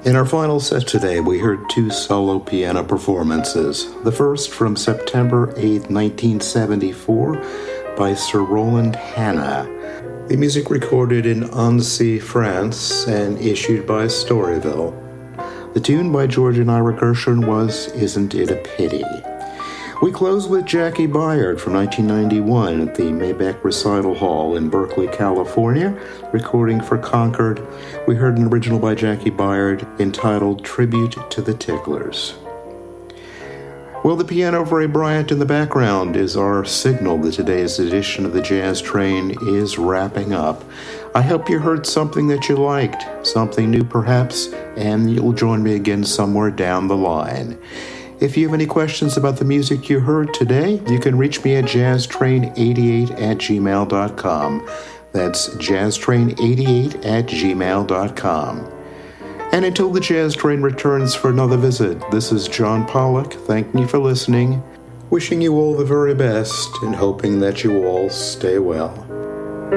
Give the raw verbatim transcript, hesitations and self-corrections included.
In our final set today, we heard two solo piano performances. The first from September eighth, nineteen seventy-four, by Sir Roland Hanna. The music recorded in Annecy, France, and issued by Storyville. The tune by George and Ira Gershwin was Isn't It a Pity? We close with Jackie Byard from nineteen ninety-one at the Maybach Recital Hall in Berkeley, California, recording for Concord. We heard an original by Jackie Byard entitled Tribute to the Ticklers. Well, the piano of Ray Bryant in the background is our signal that today's edition of the Jazz Train is wrapping up. I hope you heard something that you liked, something new perhaps, and you'll join me again somewhere down the line. If you have any questions about the music you heard today, you can reach me at jazz train eighty-eight at gmail dot com. That's jazz train eighty-eight at gmail dot com. And until the Jazz Train returns for another visit, this is John Pollock, thanking you for listening, wishing you all the very best, and hoping that you all stay well.